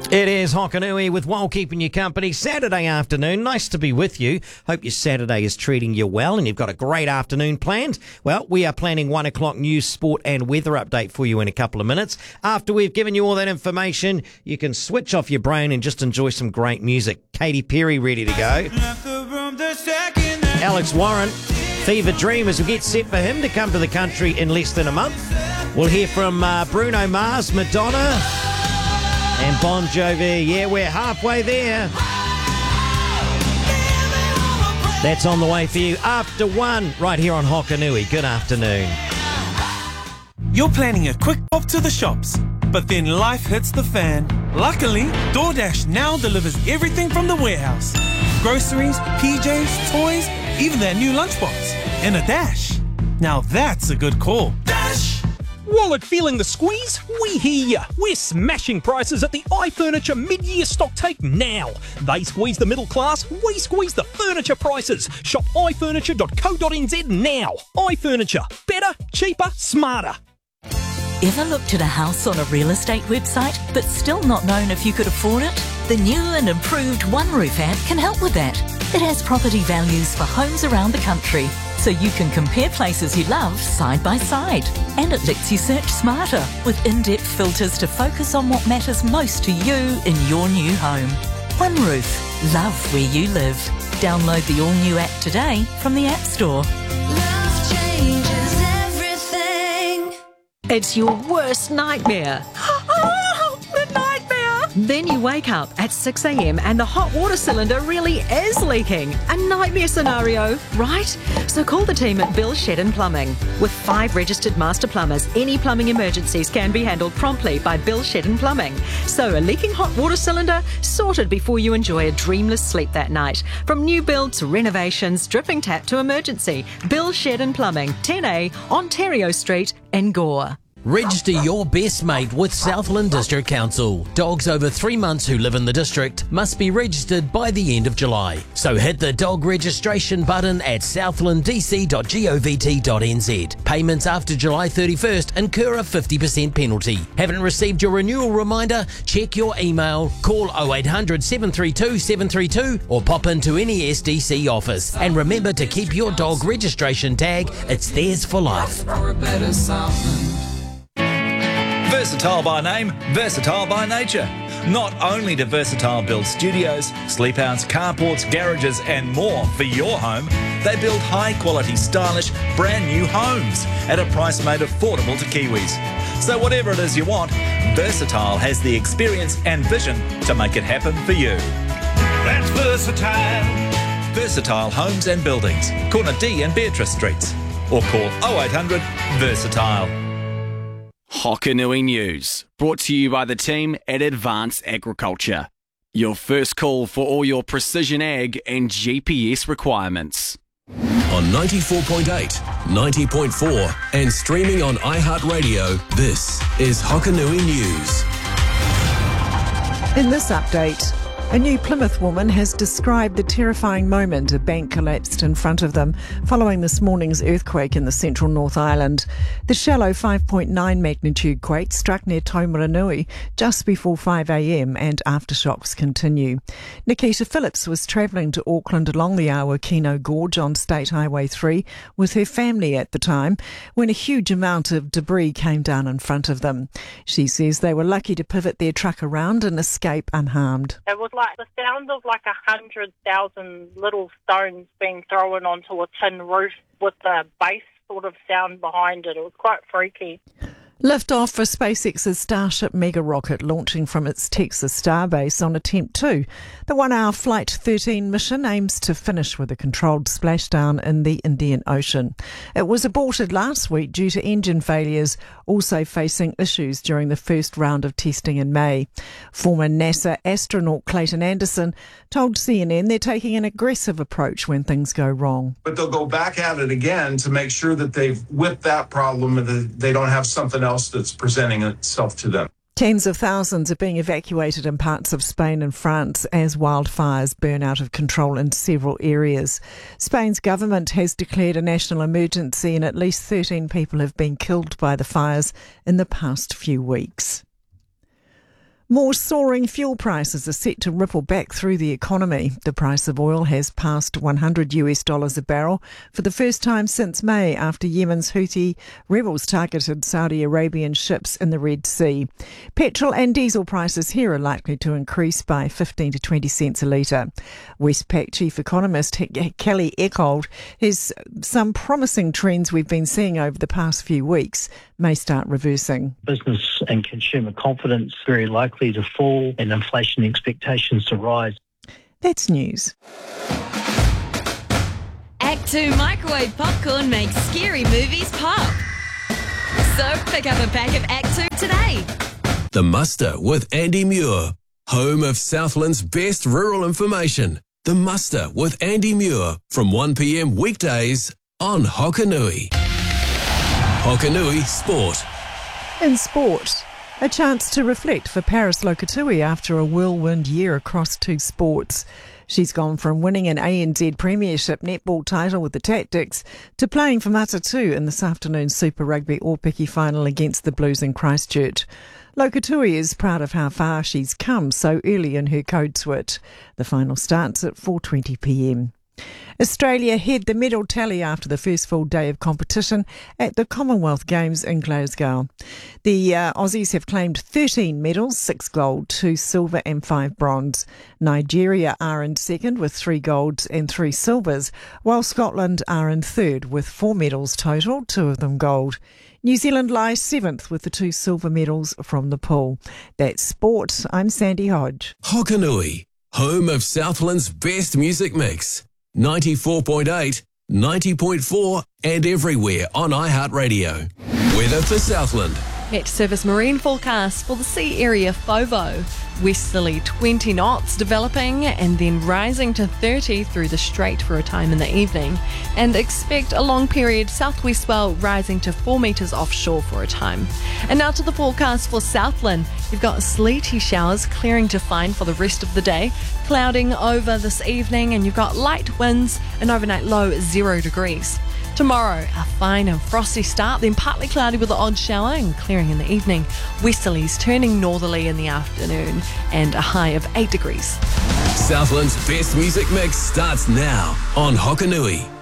It is Hokanui with Wal keeping you company Saturday afternoon. Nice to be with you. Hope your Saturday is treating you well and you've got a great afternoon planned. Well, we are planning 1 o'clock news, sport and weather update for you in a couple of minutes. After we've given you all that information, you can switch off your brain and just enjoy some great music. Katy Perry ready to go. Alex Warren, Fever Dream, as we get set for him to come to the country in less than a month. We'll hear from Bruno Mars, Madonna and Bon Jovi. Yeah, we're halfway there. That's on the way for you after 1 right here on Hokanui. Good afternoon. You're planning a quick pop to the shops, but then life hits the fan. Luckily, DoorDash now delivers everything from the warehouse. Groceries, PJs, toys, even that new lunchbox. In a dash. Now that's a good call. Dash! Wallet feeling the squeeze? We hear ya. We're smashing prices at the iFurniture mid-year stock take now. They squeeze the middle class, we squeeze the furniture prices. Shop ifurniture.co.nz now. iFurniture. Better, cheaper, smarter. Ever looked at a house on a real estate website but still not known if you could afford it? The new and improved One Roof app can help with that. It has property values for homes around the country, so you can compare places you love side by side. And it lets you search smarter with in-depth filters to focus on what matters most to you in your new home. One Roof. Love where you live. Download the all-new app today from the App Store. Love changes everything. It's your worst nightmare. The nightmare! Then you wake up at 6 a.m. and the hot water cylinder really is leaking. A nightmare scenario, right? So call the team at Bill Shedden Plumbing. With 5 registered master plumbers, any plumbing emergencies can be handled promptly by Bill Shedden Plumbing. So a leaking hot water cylinder sorted before you enjoy a dreamless sleep that night. From new build to renovations, dripping tap to emergency. Bill Shedden Plumbing, 10A, Ontario Street in Gore. Register your best mate with Southland District Council. Dogs over 3 months who live in the district must be registered by the end of July. So hit the dog registration button at southlanddc.govt.nz. Payments after July 31st incur a 50% penalty. Haven't received your renewal reminder? Check your email, call 0800 732 732 or pop into any SDC office. And remember to keep your dog registration tag. It's theirs for life. Versatile by name, versatile by nature. Not only do Versatile build studios, sleepouts, carports, garages and more for your home, they build high-quality, stylish, brand-new homes at a price made affordable to Kiwis. So whatever it is you want, Versatile has the experience and vision to make it happen for you. That's Versatile. Versatile Homes and Buildings, corner D and Beatrice Streets. Or call 0800 Versatile. Hokanui News, brought to you by the team at Advanced Agriculture. Your first call for all your precision ag and GPS requirements. On 94.8, 90.4 and streaming on iHeartRadio, this is Hokanui News. In this update, a New Plymouth woman has described the terrifying moment a bank collapsed in front of them following this morning's earthquake in the central North Island. The shallow 5.9 magnitude quake struck near Taumaranui just before 5 a.m. and aftershocks continue. Nikita Phillips was travelling to Auckland along the Awakino Gorge on State Highway 3 with her family at the time when a huge amount of debris came down in front of them. She says they were lucky to pivot their truck around and escape unharmed. It was like the sound of like 100,000 little stones being thrown onto a tin roof with the bass sort of sound behind it. It was quite freaky. Lift-off for SpaceX's Starship mega rocket launching from its Texas starbase on Attempt 2. The 1-hour Flight 13 mission aims to finish with a controlled splashdown in the Indian Ocean. It was aborted last week due to engine failures, also facing issues during the first round of testing in May. Former NASA astronaut Clayton Anderson told CNN they're taking an aggressive approach when things go wrong. But they'll go back at it again to make sure that they've whipped that problem and that they don't have something else that's presenting itself to them. Tens of thousands are being evacuated in parts of Spain and France as wildfires burn out of control in several areas. Spain's government has declared a national emergency and at least 13 people have been killed by the fires in the past few weeks. More soaring fuel prices are set to ripple back through the economy. The price of oil has passed $100 a barrel for the first time since May after Yemen's Houthi rebels targeted Saudi Arabian ships in the Red Sea. Petrol and diesel prices here are likely to increase by 15 to 20 cents a litre. Westpac chief economist Kelly Eckold has some promising trends we've been seeing over the past few weeks may start reversing. Business and consumer confidence very likely to fall and inflation expectations to rise. That's news. Act 2 microwave popcorn makes scary movies pop. So pick up a pack of Act 2 today. The Muster with Andy Muir, home of Southland's best rural information. The Muster with Andy Muir from 1 p.m. weekdays on Hokanui. Hokanui Sport. In sport, a chance to reflect for Paris Lokatui after a whirlwind year across two sports. She's gone from winning an ANZ Premiership netball title with the Tactics to playing for Matatu in this afternoon's Super Rugby All-Piki final against the Blues in Christchurch. Lokatui is proud of how far she's come so early in her code switch. The final starts at 4:20 p.m. Australia head the medal tally after the first full day of competition at the Commonwealth Games in Glasgow. The Aussies have claimed 13 medals, 6 gold, 2 silver and 5 bronze. Nigeria are in second with 3 golds and 3 silvers, while Scotland are in third with 4 medals total, 2 of them gold. New Zealand lies 7th with the 2 silver medals from the pool. That's sport. I'm Sandy Hodge. Hokanui, home of Southland's best music mix. 94.8, 90.4 and everywhere on iHeartRadio. Weather for Southland. Met Service marine forecast for the sea area FOVO. Westerly 20 knots developing and then rising to 30 through the strait for a time in the evening. And expect a long period southwest swell rising to 4 metres offshore for a time. And now to the forecast for Southland. You've got sleety showers clearing to fine for the rest of the day. Clouding over this evening and you've got light winds, an overnight low 0 degrees. Tomorrow, a fine and frosty start, then partly cloudy with an odd shower and clearing in the evening. Westerlies turning northerly in the afternoon and a high of 8 degrees. Southland's best music mix starts now on Hokanui.